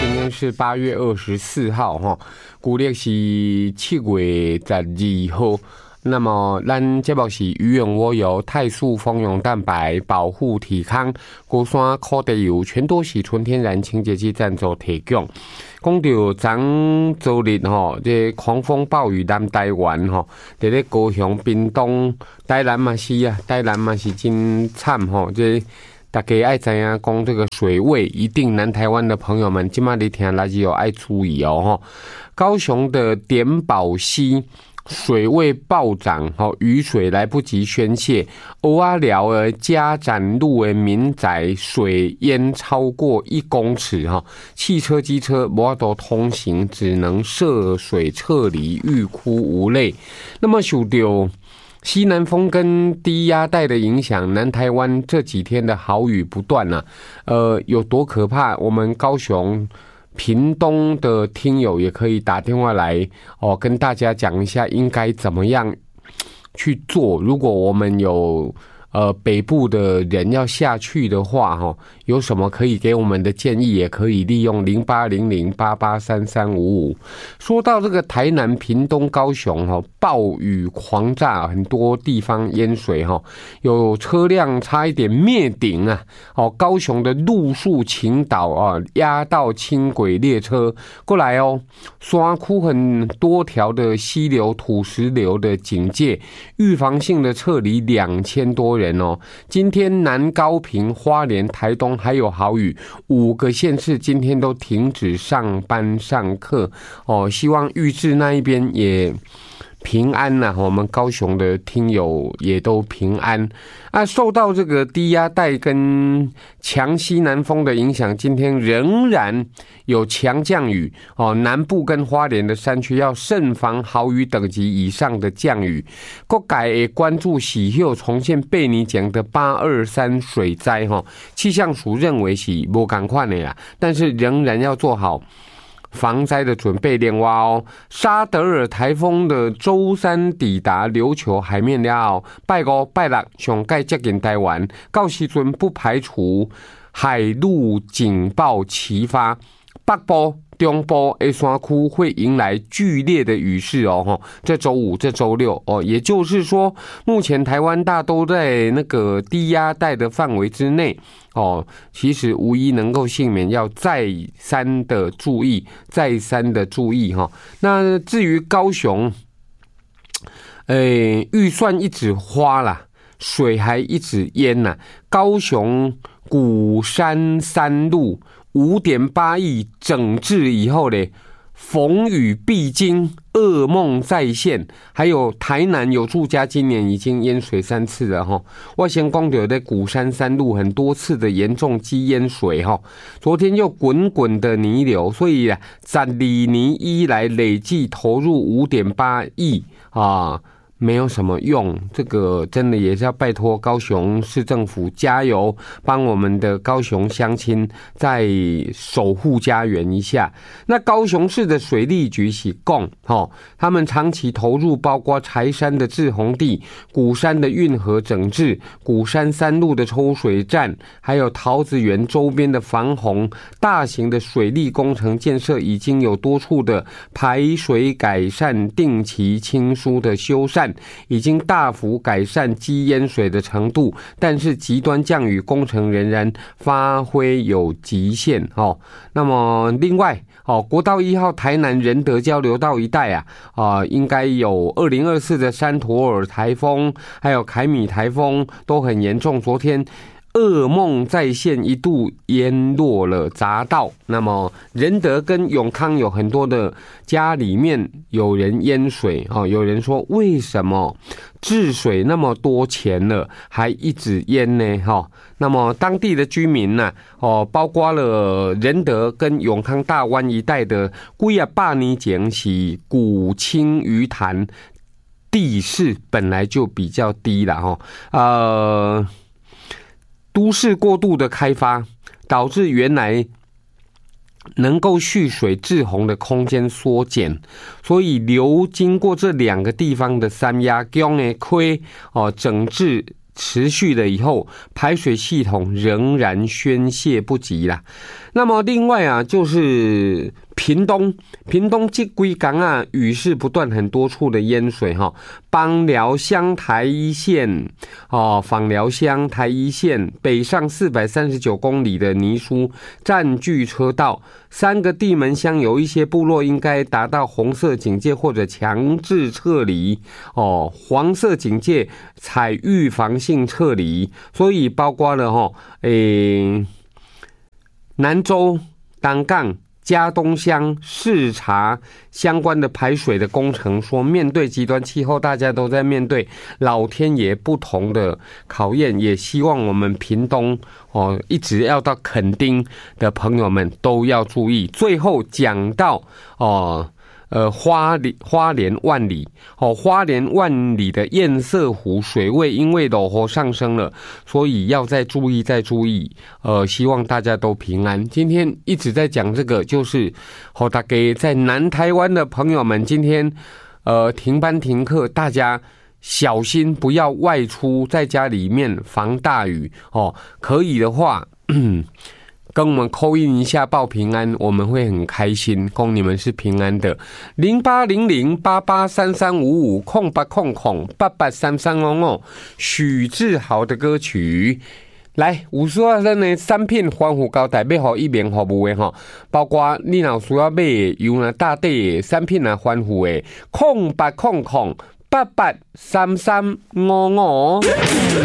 今天是8月24号哈，古历是7月12号。那么，咱节目是鱼永窝油、泰素蜂蛹蛋白保护体康、高山烤地油，全都是纯天然清洁剂赞助提供。讲到昨日吼，这狂风暴雨南台湾吼，在咧高雄、屏东、台南嘛是啊，台南嘛是真惨吼，这。大家爱知影讲这个水位，一定南台湾的朋友们，今麦你听垃圾有爱注意哦吼。高雄的点宝溪水位暴涨，雨水来不及宣泄，欧阿寮的嘉展路的民宅水淹超过1公尺哈，汽车、机车无法度通行，只能涉水撤离，欲哭无泪。那么受到西南风跟低压带的影响，南台湾这几天的豪雨不断啊，有多可怕？我们高雄、屏东的听友也可以打电话来哦，跟大家讲一下应该怎么样去做。如果我们有北部的人要下去的话，哈，有什么可以给我们的建议，也可以利用0800883355。说到这个台南、屏东、高雄哈，暴雨狂炸，很多地方淹水哈，有车辆差一点灭顶啊！哦，高雄的鹿树倾倒啊，压到轻轨列车过来哦，山区很多条的溪流、土石流的警戒，预防性的撤离2000多人。今天南高屏、花莲、台东还有豪雨，5个县市今天都停止上班上课哦。希望玉智那一边也平安呐，我们高雄的听友也都平安啊。受到这个低压带跟强西南风的影响，今天仍然有强降雨哦。南部跟花莲的山区要慎防豪雨等级以上的降雨。各界也关注喜后重现贝尼奖的823水灾哈，气象署认为是不赶快的啦，但是仍然要做好防灾的准备。另外哦，沙德尔台风的周三抵达琉球海面了，拜5、拜6上盖接近台湾，到时阵不排除海陆警报齐发，北部、中部的山区会迎来剧烈的雨势哦。这周5、这周6哦，也就是说，目前台湾大都在那个低压带的范围之内哦。其实无一能够幸免，要再三的注意，再三的注意哈。那至于高雄，预算一直花啦，水还一直淹呐。高雄鼓山3路5.8亿整治以后呢，逢雨必惊，噩梦再现。还有台南有住家今年已经淹水3次了哈。我先讲到在鼓山3路很多次的严重积淹水哈，昨天又滚滚的泥流，所以12年以来累计投入5.8亿啊。没有什么用，这个真的也是要拜托高雄市政府加油，帮我们的高雄乡亲再守护家园一下。那高雄市的水利局是讲，他们长期投入包括柴山的滞洪地、鼓山的运河整治、鼓山3路的抽水站，还有桃子园周边的防洪、大型的水利工程建设，已经有多处的排水改善、定期清疏的修缮，已经大幅改善积淹水的程度，但是极端降雨工程仍然发挥有极限哦。那么另外国道1号台南仁德交流道一带应该有2024的山陀尔台风，还有凯米台风都很严重。昨天噩梦再现，一度淹落了匝道。那么仁德跟永康有很多的家里面有人淹水有人说为什么治水那么多钱了还一直淹呢那么当地的居民呢包括了仁德跟永康大湾一带的几啊百年前是古清鱼潭，地势本来就比较低了都市过度的开发，导致原来能够蓄水滞洪的空间缩减，所以经过这2个地方的三亚江的溪整治持续了以后，排水系统仍然宣泄不及啦。那么另外啊，就是屏东这几天啊，雨势不断，很多处的淹水哈。枋寮乡台一线枋寮乡台一线北上439公里的泥疏占据车道，3个地门乡有一些部落应该达到红色警戒或者强制撤离黄色警戒采预防性撤离，所以包括了南州、东港、嘉东乡视察相关的排水的工程，说面对极端气候，大家都在面对老天爷不同的考验，也希望我们屏东一直要到垦丁的朋友们都要注意。最后讲到花莲万里花莲万里的堰塞湖水位因为落雨上升了，所以要再注意。希望大家都平安。今天一直在讲这个，就是大家在南台湾的朋友们，今天停班停课，大家小心不要外出，在家里面防大雨可以的话跟我们call in一下报平安，我们会很开心，供你们是平安的。08008833550800883355，许志豪的歌曲。来，有需要咱的产品防护胶带要予伊面服务的包括你若需要买用大底的产品来防护的，0800883355。